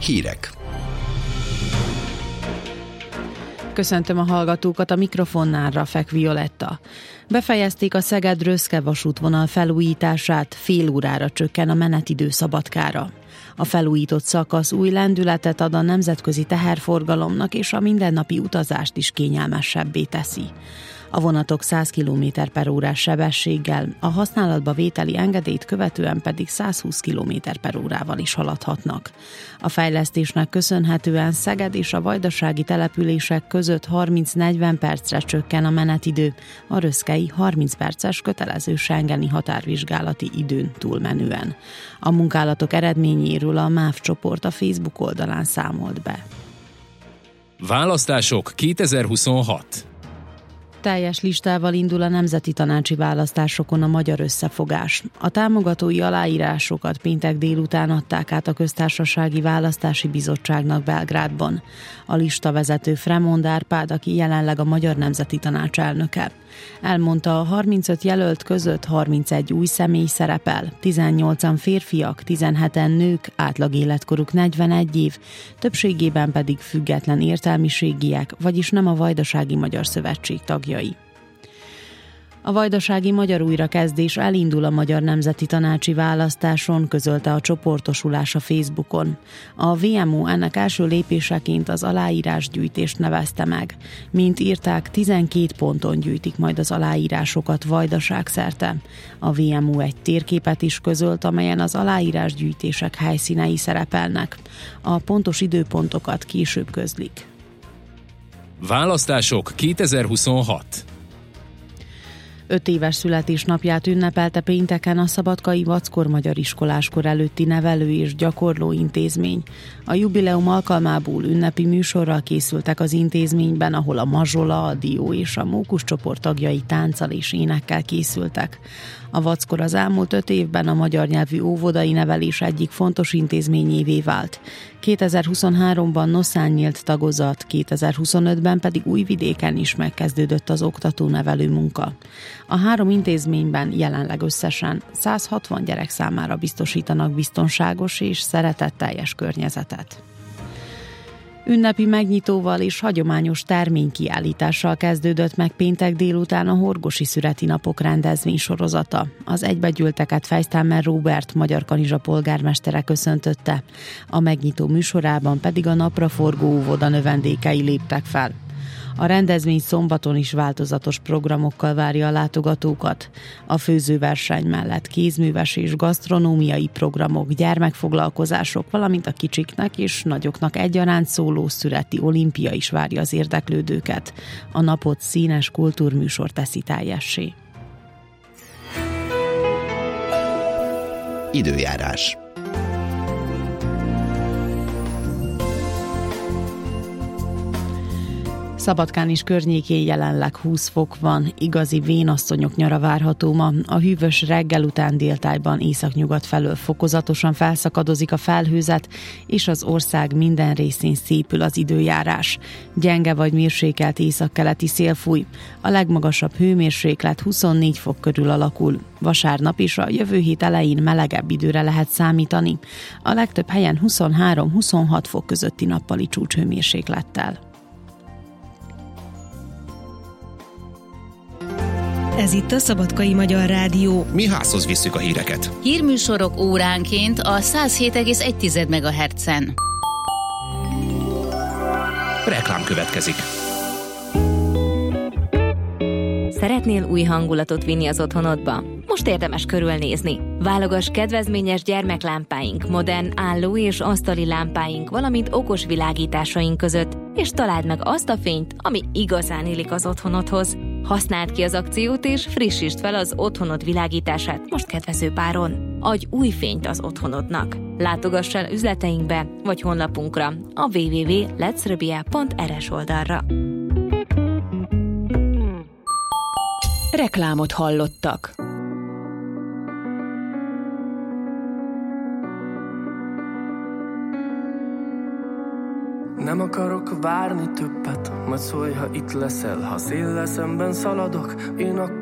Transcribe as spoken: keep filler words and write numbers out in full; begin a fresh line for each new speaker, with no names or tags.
Hírek.
Köszöntöm a hallgatókat, a mikrofonnál Rafek Violetta. Befejezték a Szeged-Röszke vasútvonal felújítását, fél órára csökken a menetidő Szabadkára. A felújított szakasz új lendületet ad a nemzetközi teherforgalomnak, és a mindennapi utazást is kényelmesebbé teszi. A vonatok száz kilométer per órás sebességgel, a használatba vételi engedélyt követően pedig száz húsz kilométer per órával is haladhatnak. A fejlesztésnek köszönhetően Szeged és a vajdasági települések között harminc-negyven percre csökken a menetidő, a röszkei harminc perces kötelező schengeni határvizsgálati időn túlmenően. A munkálatok eredményéről a MÁV csoport a Facebook oldalán számolt be.
Választások kétezer-huszonhat.
Teljes listával indul a nemzeti tanácsi választásokon a Magyar Összefogás. A támogatói aláírásokat péntek délután adták át a Köztársasági Választási Bizottságnak Belgrádban. A listavezető Fremond Árpád, aki jelenleg a Magyar Nemzeti Tanács elnöke. Elmondta, a harmincöt jelölt között harmincegy új személy szerepel, tizennyolcan férfiak, tizenheten nők, átlag életkoruk negyvenegy év, többségében pedig független értelmiségiek, vagyis nem a Vajdasági Magyar Szövetség tagjai. A vajdasági magyar újrakezdés elindul a Magyar Nemzeti Tanácsi Választáson, közölte a csoportosulás a Facebookon. A vé em o ennek első lépéseként az aláírásgyűjtést nevezte meg. Mint írták, tizenkét ponton gyűjtik majd az aláírásokat vajdaságszerte. A vé em o egy térképet is közölt, amelyen az aláírásgyűjtések helyszínei szerepelnek. A pontos időpontokat később közlik.
Választások kétezer-huszonhat.
Öt éves születésnapját ünnepelte pénteken a szabadkai Vackor Magyar Iskoláskor előtti nevelő és gyakorló intézmény. A jubileum alkalmából ünnepi műsorral készültek az intézményben, ahol a Mazsola, a Dió és a Mókus csoport tagjai tánccal és énekkel készültek. A Vackor az elmúlt öt évben a magyar nyelvű óvodai nevelés egyik fontos intézményévé vált. kétezer-huszonháromban Noszán nyílt tagozat, kétezer-huszonötben pedig Újvidéken is megkezdődött az oktató-nevelő munka. A három intézményben jelenleg összesen száz hatvan gyerek számára biztosítanak biztonságos és szeretetteljes környezetet. Ünnepi megnyitóval és hagyományos terménykiállítással kezdődött meg péntek délután a Horgosi Szüreti Napok rendezvénysorozata. Az egybegyűlteket Fejsztámer Róbert Magyar Kanizsa polgármestere köszöntötte. A megnyitó műsorában pedig a napraforgó óvoda növendékei léptek fel. A rendezvény szombaton is változatos programokkal várja a látogatókat. A főzőverseny mellett kézműves és gasztronómiai programok, gyermekfoglalkozások, valamint a kicsiknek és nagyoknak egyaránt szóló szüreti olimpia is várja az érdeklődőket. A napot színes kultúrműsor teszi teljessé.
Időjárás.
Szabadkán és környékén jelenleg húsz fok van, igazi vénasszonyok nyara várható ma. A hűvös reggel után déltájban északnyugat felől fokozatosan felszakadozik a felhőzet, és az ország minden részén szépül az időjárás. Gyenge vagy mérsékelt északkeleti szél fúj. A legmagasabb hőmérséklet huszonnégy fok körül alakul. Vasárnap is a jövő hét elején melegebb időre lehet számítani. A legtöbb helyen huszonhárom-huszonhat fok közötti nappali csúcshőmérséklettel.
Ez itt a Szabadkai Magyar Rádió.
Mi házhoz visszük a híreket.
Hírműsorok óránként a száz hét egész egy megahertzen.
Reklám következik.
Szeretnél új hangulatot vinni az otthonodba? Most érdemes körülnézni. Válogass kedvezményes gyermeklámpáink, modern álló- és asztali lámpáink, valamint okos világításaink között, és találd meg azt a fényt, ami igazán illik az otthonodhoz. Használd ki az akciót, és frissítsd fel az otthonod világítását most kedvező páron. Adj új fényt az otthonodnak. Látogass el üzleteinkbe, vagy honlapunkra, a double-u double-u double pont letsröbia pont er es oldalra.
Reklámot hallottak.
Nem akarok várni többet, majd szólj, ha itt leszel. Ha széllel szemben szaladok, én akkor